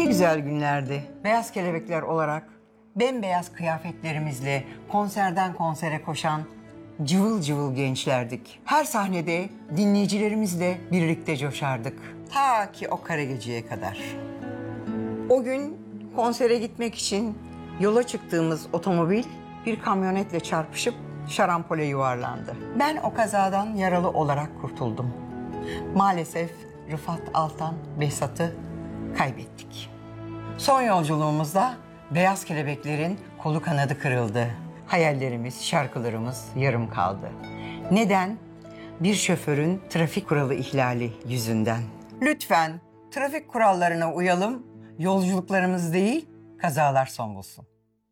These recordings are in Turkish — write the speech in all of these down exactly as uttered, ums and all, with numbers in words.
Ne güzel günlerdi. Beyaz kelebekler olarak bembeyaz kıyafetlerimizle konserden konsere koşan cıvıl cıvıl gençlerdik. Her sahnede dinleyicilerimizle birlikte coşardık. Ta ki o kara geceye kadar. O gün konsere gitmek için yola çıktığımız otomobil bir kamyonetle çarpışıp şarampole yuvarlandı. Ben o kazadan yaralı olarak kurtuldum. Maalesef Rıfat Altan Behzat'ı kaybettik. Son yolculuğumuzda beyaz kelebeklerin kolu kanadı kırıldı. Hayallerimiz, şarkılarımız yarım kaldı. Neden? Bir şoförün trafik kuralı ihlali yüzünden. Lütfen trafik kurallarına uyalım, yolculuklarımız değil, kazalar son bulsun.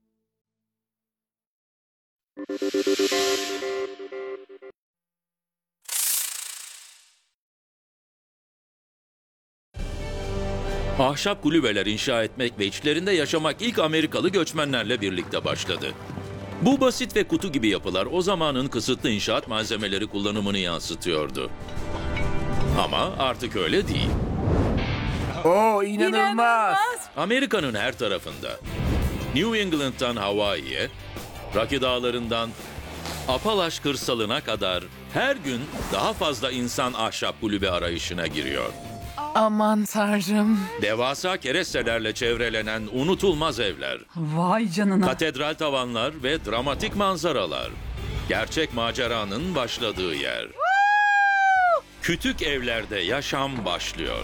Ahşap kulübeler inşa etmek ve içlerinde yaşamak ilk Amerikalı göçmenlerle birlikte başladı. Bu basit ve kutu gibi yapılar o zamanın kısıtlı inşaat malzemeleri kullanımını yansıtıyordu. Ama artık öyle değil. Oo, inanılmaz. Amerika'nın her tarafında, New England'dan Hawaii'ye, Rocky Dağları'ndan Apalaş kırsalına kadar her gün daha fazla insan ahşap kulübe arayışına giriyor. Aman tanrım. Devasa kerestelerle çevrelenen unutulmaz evler, Vay canına. katedral tavanlar ve dramatik manzaralar. Gerçek maceranın başladığı yer. Kütük evlerde yaşam başlıyor.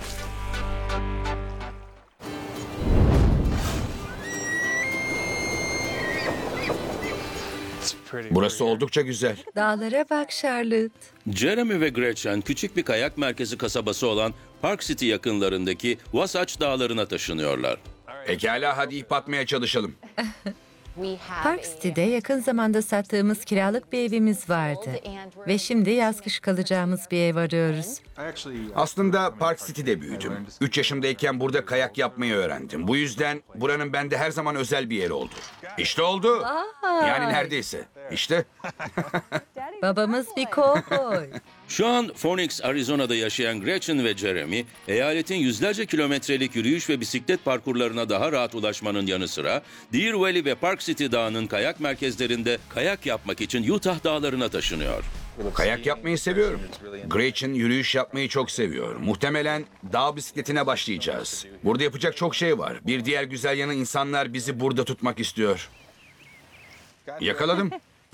Burası oldukça güzel. Dağlara bak Charlotte. Jeremy ve Gretchen küçük bir kayak merkezi kasabası olan Park City yakınlarındaki Wasatch Dağları'na taşınıyorlar. Pekala, hadi ip atmaya çalışalım. Park City'de yakın zamanda sattığımız kiralık bir evimiz vardı. Ve şimdi yaz kış kalacağımız bir ev arıyoruz. Aslında Park City'de büyüdüm. Üç yaşımdayken burada kayak yapmayı öğrendim. Bu yüzden buranın bende her zaman özel bir yeri oldu. İşte oldu. Yani neredeyse. İşte. Babamız bir kovboy. Şu an Phoenix, Arizona'da yaşayan Gretchen ve Jeremy, eyaletin yüzlerce kilometrelik yürüyüş ve bisiklet parkurlarına daha rahat ulaşmanın yanı sıra, Deer Valley ve Park City Dağı'nın kayak merkezlerinde kayak yapmak için Utah dağlarına taşınıyor. Kayak yapmayı seviyorum. Gretchen yürüyüş yapmayı çok seviyor. Muhtemelen dağ bisikletine başlayacağız. Burada yapacak çok şey var. Bir diğer güzel yanı, insanlar bizi burada tutmak istiyor. Yakaladım.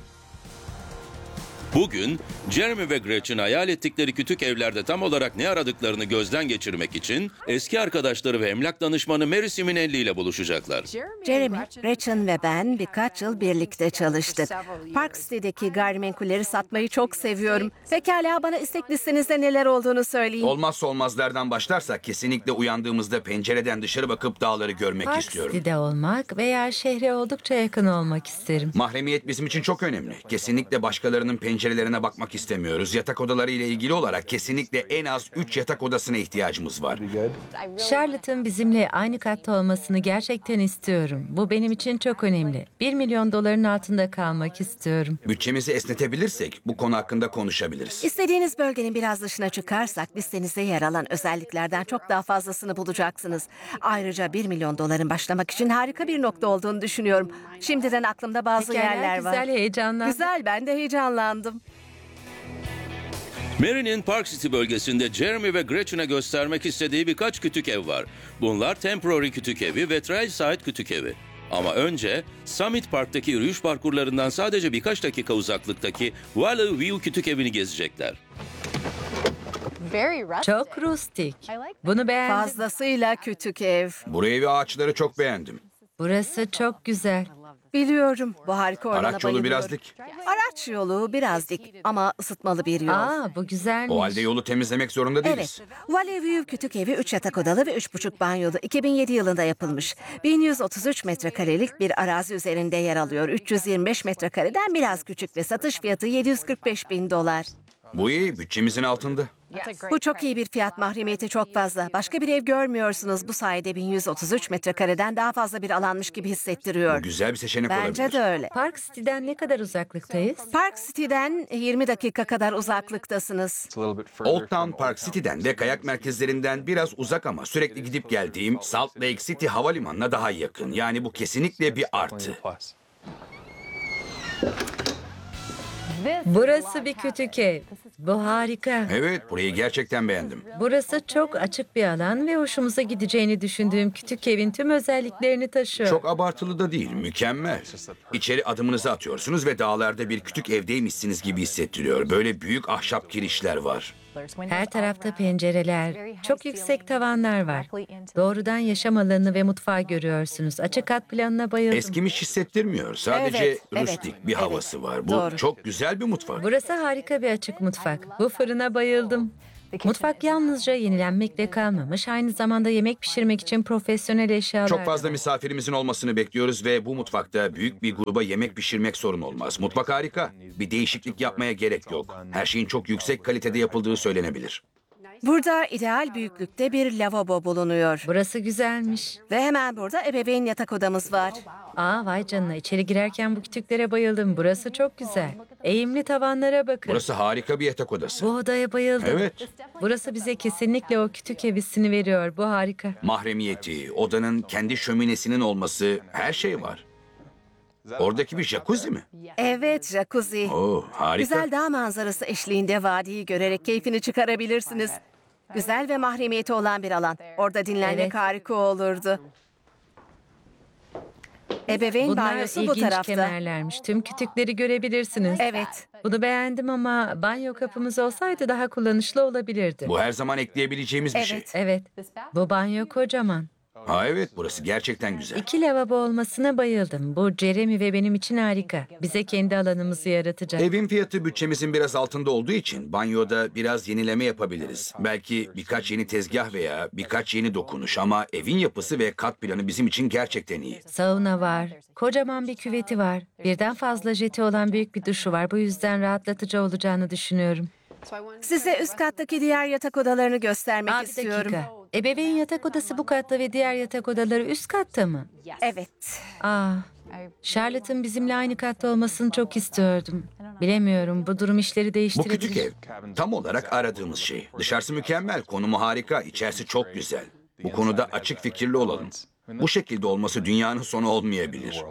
Bugün Jeremy ve Gretchen hayal ettikleri kütük evlerde tam olarak ne aradıklarını gözden geçirmek için eski arkadaşları ve emlak danışmanı Mary Simonelli ile buluşacaklar. Jeremy, Gretchen ve ben birkaç yıl birlikte çalıştık. Park City'deki gayrimenkulleri satmayı çok seviyorum. Pekala, bana istek listenizde neler olduğunu söyleyin. Olmazsa olmazlardan başlarsak kesinlikle uyandığımızda pencereden dışarı bakıp dağları görmek Park istiyorum. City'de olmak veya şehre oldukça yakın olmak isterim. Mahremiyet bizim için çok önemli. Kesinlikle başkalarının pencerelerine bakmak istemiyoruz. Yatak odaları ile ilgili olarak kesinlikle en az üç yatak odasına ihtiyacımız var. Charlotte'ın bizimle aynı katta olmasını gerçekten istiyorum. Bu benim için çok önemli. Bir milyon doların altında kalmak istiyorum. Bütçemizi esnetebilirsek bu konu hakkında konuşabiliriz. İstediğiniz bölgenin biraz dışına çıkarsak listenizde yer alan özelliklerden çok daha fazlasını bulacaksınız. Ayrıca bir milyon doların başlamak için harika bir nokta olduğunu düşünüyorum. Şimdiden aklımda bazı Pekala, yerler var. güzel, heyecanlandım. Güzel, ben de heyecanlandım. Mary'nin Park City bölgesinde Jeremy ve Gretchen'e göstermek istediği birkaç kütük ev var. Bunlar Temporary Kütük Evi ve Trailside Kütük Evi. Ama önce Summit Park'taki yürüyüş parkurlarından sadece birkaç dakika uzaklıktaki Valley View Kütük Evi'ni gezecekler. Çok rustik. Bunu beğendim. Fazlasıyla küçük ev. Burayı ve ağaçları çok beğendim. Burası çok güzel. Biliyorum, bu harika ormana Araç yolu bayılıyorum. biraz dik. Araç yolu biraz dik ama ısıtmalı bir yol. Aa, bu güzelmiş. O halde yolu temizlemek zorunda değiliz. Evet, Valley View Kütük Evi üç yatak odalı ve üç buçuk banyolu, iki bin yedi yılında yapılmış. bin yüz otuz üç metrekarelik bir arazi üzerinde yer alıyor. üç yüz yirmi beş metrekareden biraz küçük ve satış fiyatı yedi yüz kırk beş bin dolar. Bu iyi, bütçemizin altında. Bu çok iyi bir fiyat, mahremiyeti çok fazla. Başka bir ev görmüyorsunuz. Bu sayede bin yüz otuz üç metrekareden daha fazla bir alanmış gibi hissettiriyor. Bu güzel bir seçenek Bence olabilir. de öyle. Park City'den ne kadar uzaklıktayız? Park City'den yirmi dakika kadar uzaklıktasınız. Old Town Park City'den ve kayak merkezlerinden biraz uzak ama sürekli gidip geldiğim Salt Lake City havalimanına daha yakın. Yani bu kesinlikle bir artı. Burası bir kütük ev. Bu harika. Evet, burayı gerçekten beğendim. Burası çok açık bir alan ve hoşumuza gideceğini düşündüğüm kütük evin tüm özelliklerini taşıyor. Çok abartılı da değil, mükemmel. İçeri adımınızı atıyorsunuz ve dağlarda bir küçük evdeymişsiniz gibi hissettiriyor. Böyle büyük ahşap kirişler var. Her tarafta pencereler, çok yüksek tavanlar var. Doğrudan yaşam alanı ve mutfağı görüyorsunuz. Açık kat planına bayıldım. Eskimiş hissettirmiyor. Sadece Evet, evet, rustik bir evet. havası var. Bu Doğru. çok güzel bir mutfak. Burası harika bir açık mutfak. Bu fırına bayıldım. Mutfak yalnızca yenilenmekle kalmamış, aynı zamanda yemek pişirmek için profesyonel eşyalar. Çok fazla misafirimizin olmasını bekliyoruz ve bu mutfakta büyük bir gruba yemek pişirmek sorun olmaz. Mutfak harika. Bir değişiklik yapmaya gerek yok. Her şeyin çok yüksek kalitede yapıldığı söylenebilir. Burada ideal büyüklükte bir lavabo bulunuyor. Burası güzelmiş. Ve hemen burada ebeveyn yatak odamız var. Aa vay canına, içeri girerken bu kütüklere bayıldım. Burası çok güzel. Eğimli tavanlara bakın. Burası harika bir yatak odası. Bu odaya bayıldım. Evet. Burası bize kesinlikle o kütük ev hissini veriyor. Bu harika. Mahremiyeti, odanın kendi şöminesinin olması, her şey var. Oradaki bir jacuzzi mi? Evet, jacuzzi. Oo, harika. Güzel dağ manzarası eşliğinde vadiyi görerek keyfini çıkarabilirsiniz. Güzel ve mahremiyeti olan bir alan. Orada dinlenmek Evet. harika olurdu. Ebeveyn Bunlar banyosu bu ilginç tarafta. kemerlermiş. Tüm kütükleri görebilirsiniz. Evet. Bunu beğendim ama banyo kapımız olsaydı daha kullanışlı olabilirdi. Bu her zaman ekleyebileceğimiz bir şey. Evet. Evet, bu banyo kocaman. Ha evet, burası gerçekten güzel. İki lavabo olmasına bayıldım. Bu Jeremy ve benim için harika. Bize kendi alanımızı yaratacak. Evin fiyatı bütçemizin biraz altında olduğu için banyoda biraz yenileme yapabiliriz. Belki birkaç yeni tezgah veya birkaç yeni dokunuş ama evin yapısı ve kat planı bizim için gerçekten iyi. Sauna var, kocaman bir küveti var. Birden fazla jeti olan büyük bir duşu var. Bu yüzden rahatlatıcı olacağını düşünüyorum. Size üst kattaki diğer yatak odalarını göstermek Aa, bir istiyorum. dakika. Ebeveyn yatak odası bu katta ve diğer yatak odaları üst katta mı? Evet. Aa, Charlotte'ın bizimle aynı katta olmasını çok istiyordum. Bilemiyorum, bu durum işleri Bu değiştirebilir. küçük ev tam olarak aradığımız şey. Dışarısı mükemmel, konumu harika, içerisi çok güzel. Bu konuda açık fikirli olalım. Bu şekilde olması dünyanın sonu olmayabilir.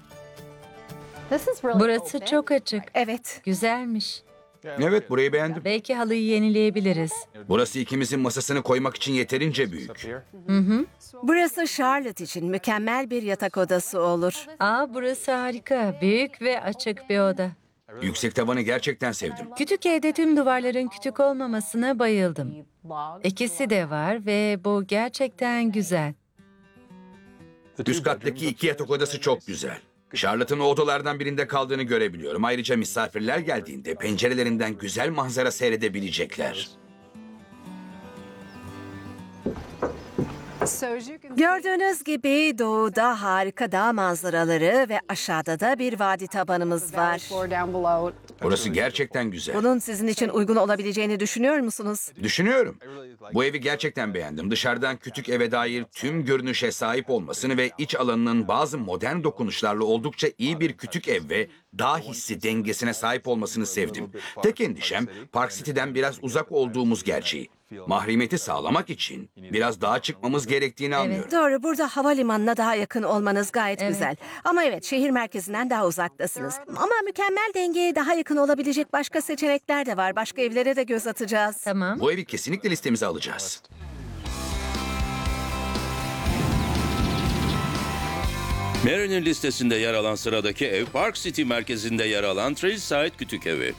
Burası çok açık. Evet. Güzelmiş. Evet, burayı beğendim. Belki halıyı yenileyebiliriz. Burası ikimizin masasını koymak için yeterince büyük. Burası Charlotte için mükemmel bir yatak odası olur. Aa, burası harika. Büyük ve açık bir oda. Yüksek tavanı gerçekten sevdim. Kütük evde tüm duvarların kütük olmamasına bayıldım. İkisi de var ve bu gerçekten güzel. Üst kattaki iki yatak odası çok güzel. Charlotte'ın o odalardan birinde kaldığını görebiliyorum. Ayrıca misafirler geldiğinde pencerelerinden güzel manzara seyredebilecekler. Gördüğünüz gibi doğuda harika dağ manzaraları ve aşağıda da bir vadi tabanımız var. Burası gerçekten güzel. Bunun sizin için uygun olabileceğini düşünüyor musunuz? Düşünüyorum. Bu evi gerçekten beğendim. Dışarıdan küçük eve dair tüm görünüşe sahip olmasını ve iç alanının bazı modern dokunuşlarla oldukça iyi bir küçük ev ve dağ hissi dengesine sahip olmasını sevdim. Tek endişem Park City'den biraz uzak olduğumuz gerçeği. Mahremiyeti sağlamak için biraz daha çıkmamız gerektiğini anlıyorum. Doğru, burada havalimanına daha yakın olmanız gayet Evet. güzel. Ama evet, şehir merkezinden daha uzaktasınız. Ama mükemmel dengeye daha yakın olabilecek başka seçenekler de var. Başka evlere de göz atacağız. Tamam. Bu evi kesinlikle listemize alacağız. Mary'nin listesinde yer alan sıradaki ev Park City merkezinde yer alan Trailside Kütük Evi.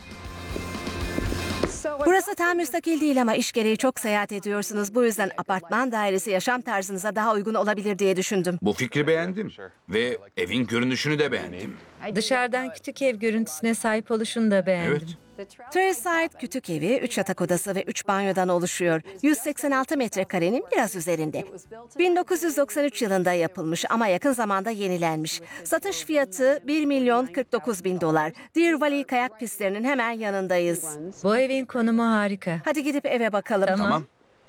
Burası tam müstakil değil ama iş gereği çok seyahat ediyorsunuz. Bu yüzden apartman dairesi yaşam tarzınıza daha uygun olabilir diye düşündüm. Bu fikri beğendim ve evin görünüşünü de beğendim. Dışarıdan kütük ev görüntüsüne sahip oluşunu da beğendim. Evet. Trailside kütük evi üç yatak odası ve üç banyodan oluşuyor. yüz seksen altı metrekarenin biraz üzerinde. bin dokuz yüz doksan üç yılında yapılmış ama yakın zamanda yenilenmiş. Satış fiyatı bir milyon kırk dokuz bin dolar. Deer Valley kayak pistlerinin hemen yanındayız. Bu evin konumu harika. Hadi gidip eve bakalım. Tamam.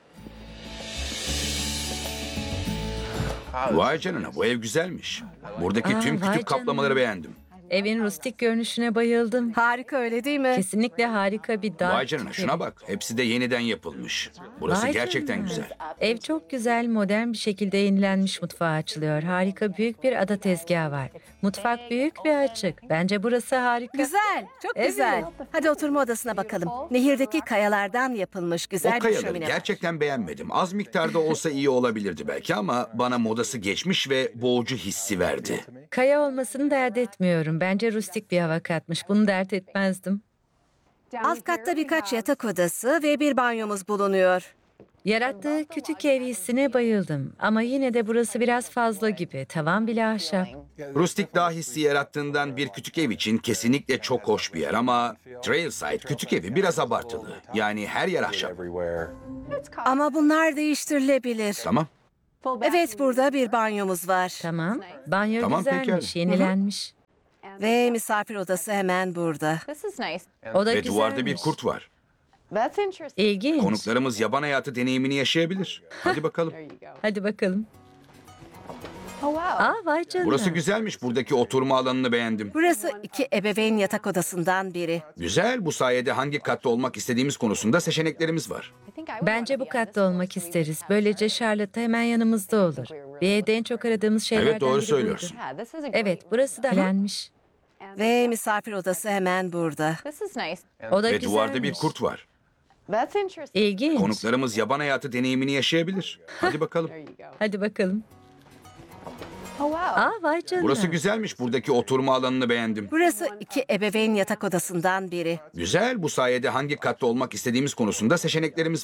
Vay canına, bu ev güzelmiş. Buradaki Aa, tüm vay kütük kaplamaları canına. beğendim. Evin rustik görünüşüne bayıldım. Harika öyle değil mi? Kesinlikle harika bir dağ. Vay canına, şuna bak. Hepsi de yeniden yapılmış. Burası Vay gerçekten canına. güzel. Ev çok güzel, modern bir şekilde yenilenmiş mutfağı açılıyor. Harika büyük bir ada tezgahı var. Mutfak büyük ve açık. Bence burası harika. Güzel, çok Evet. güzel. Hadi oturma odasına bakalım. Nehirdeki kayalardan yapılmış güzel O bir kayaları şömine var. gerçekten beğenmedim. Az miktarda olsa iyi olabilirdi belki ama bana modası geçmiş ve boğucu hissi verdi. Kaya olmasını dert etmiyorum. Bence rustik bir hava katmış. Bunu dert etmezdim. Alt katta birkaç yatak odası ve bir banyomuz bulunuyor. Yarattığı kütük ev hissine bayıldım. Ama yine de burası biraz fazla gibi. Tavan bile ahşap. Rustik dağ hissi yarattığından bir kütük ev için kesinlikle çok hoş bir yer ama Trailside kütük evi biraz abartılı. Yani her yer ahşap. Ama bunlar değiştirilebilir. Tamam. Evet, burada bir banyomuz var. Tamam. Banyo Tamam, güzelmiş, pekala. yenilenmiş. Ve misafir odası hemen burada. This is nice. O da Ve güzelmiş. duvarda bir kurt var. That's interesting. İlginç. Konuklarımız yaban hayatı deneyimini yaşayabilir. Hadi bakalım. Hadi bakalım. Oh wow. Aa vay canına. Burası güzelmiş. Buradaki oturma alanını beğendim. Burası iki ebeveyn yatak odasından biri. Güzel. Bu sayede hangi katta olmak istediğimiz konusunda seçeneklerimiz var. I think I would Bence wanna bu be in katta this olmak most we isteriz. have Böylece such a- Charlotte hemen yanımızda olur. Bir evde en çok aradığımız şeylerden Evet, doğru biri söylüyorsun. buydu. Yeah, this is a great Evet, one. burası da beğenmiş. Ve misafir odası hemen burada. This is nice. O da Ve güzelmiş. duvarda bir kurt var. That's interesting. İlginç. Konuklarımız yaban hayatı deneyimini yaşayabilir. Hadi bakalım. There you go. Hadi bakalım. Oh wow. Aa vay canına. Burası güzelmiş. Buradaki oturma alanını beğendim. Burası iki ebeveyn yatak odasından biri. Güzel. Bu sayede hangi katta olmak istediğimiz konusunda seçeneklerimiz